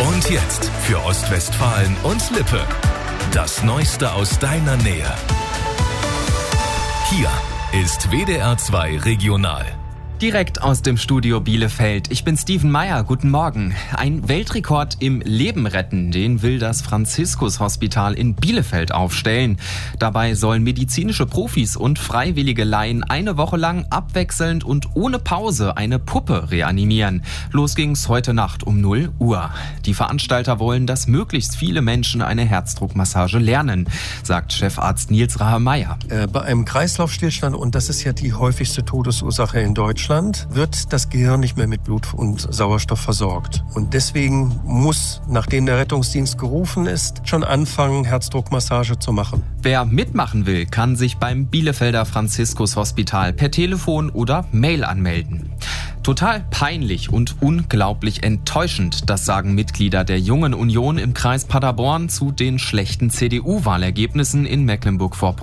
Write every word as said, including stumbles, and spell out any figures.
Und jetzt für Ostwestfalen und Lippe. Das Neueste aus deiner Nähe. Hier ist W D R zwei Regional. Direkt aus dem Studio Bielefeld. Ich bin Steven Meyer. Guten Morgen. Ein Weltrekord im Leben retten, den will das Franziskus-Hospital in Bielefeld aufstellen. Dabei sollen medizinische Profis und freiwillige Laien eine Woche lang abwechselnd und ohne Pause eine Puppe reanimieren. Los ging's heute Nacht um null Uhr. Die Veranstalter wollen, dass möglichst viele Menschen eine Herzdruckmassage lernen, sagt Chefarzt Nils Rahe-Meyer. Äh, bei einem Kreislaufstillstand, und das ist ja die häufigste Todesursache in Deutschland, wird das Gehirn nicht mehr mit Blut und Sauerstoff versorgt. Und deswegen muss, nachdem der Rettungsdienst gerufen ist, schon anfangen, Herzdruckmassage zu machen. Wer mitmachen will, kann sich beim Bielefelder Franziskus-Hospital per Telefon oder Mail anmelden. Total peinlich und unglaublich enttäuschend, das sagen Mitglieder der Jungen Union im Kreis Paderborn zu den schlechten C D U-Wahlergebnissen in Mecklenburg-Vorpommern.